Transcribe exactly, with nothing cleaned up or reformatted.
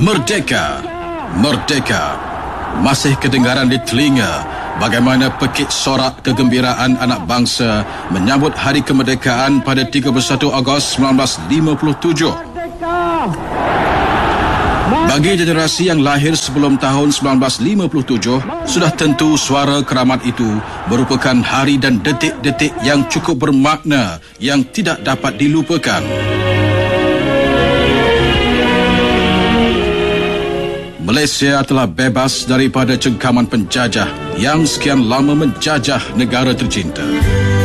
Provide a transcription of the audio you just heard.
Merdeka, merdeka. Masih kedengaran di telinga bagaimana pekik sorak kegembiraan anak bangsa menyambut Hari Kemerdekaan pada tiga puluh satu Ogos seribu sembilan ratus lima puluh tujuh. Bagi generasi yang lahir sebelum tahun seribu sembilan ratus lima puluh tujuh, sudah tentu suara keramat itu merupakan hari dan detik-detik yang cukup bermakna yang tidak dapat dilupakan. Malaysia telah bebas daripada cengkaman penjajah yang sekian lama menjajah negara tercinta.